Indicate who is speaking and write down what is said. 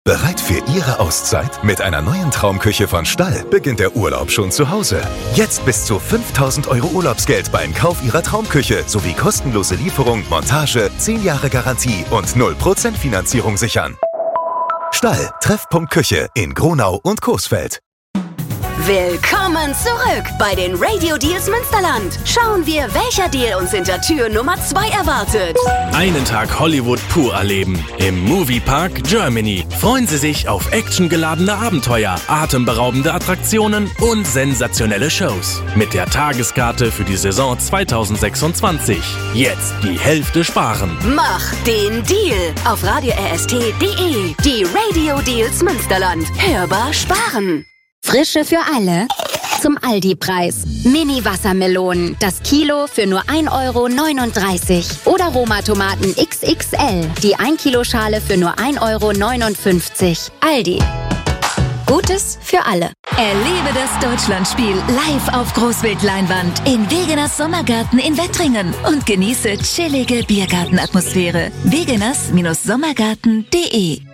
Speaker 1: Bereit für Ihre Auszeit? Mit einer neuen Traumküche von Stall beginnt der Urlaub schon zu Hause. Jetzt bis zu 5.000 € Urlaubsgeld beim Kauf Ihrer Traumküche sowie kostenlose Lieferung, Montage, 10 Jahre Garantie und 0% Finanzierung sichern. Stall, Treffpunkt Küche in Gronau und Coesfeld.
Speaker 2: Willkommen zurück bei den Radio Deals Münsterland. Schauen wir, welcher Deal uns hinter Tür Nummer 2 erwartet.
Speaker 3: Einen Tag Hollywood pur erleben. Im Moviepark Germany. Freuen Sie sich auf actiongeladene Abenteuer, atemberaubende Attraktionen und sensationelle Shows. Mit der Tageskarte für die Saison 2026. Jetzt die Hälfte sparen.
Speaker 2: Mach den Deal auf radio-rst.de. Die Radio Deals Münsterland. Hörbar sparen.
Speaker 4: Frische für alle zum Aldi-Preis. Mini-Wassermelonen, das Kilo für nur 1,39 €. Oder Roma-Tomaten XXL, die 1-Kilo-Schale für nur 1,59 €. Aldi. Gutes für alle.
Speaker 5: Erlebe das Deutschlandspiel live auf Großbildleinwand in Wegeners Sommergarten in Wettringen und genieße chillige Biergartenatmosphäre. wegeners-sommergarten.de